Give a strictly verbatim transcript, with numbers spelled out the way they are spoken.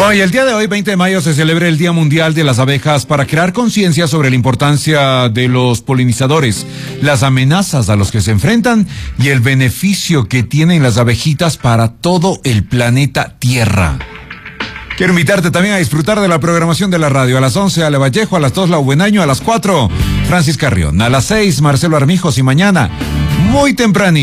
Bueno, y el día de hoy, veinte de mayo, se celebra el Día Mundial de las Abejas para crear conciencia sobre la importancia de los polinizadores, las amenazas a los que se enfrentan y el beneficio que tienen las abejitas para todo el planeta Tierra. Quiero invitarte también a disfrutar de la programación de la radio. A las once, Ale Vallejo; a las dos, Lau Buenaño; a las cuatro, Francis Carrión; a las seis, Marcelo Armijos; y mañana, muy tempranito,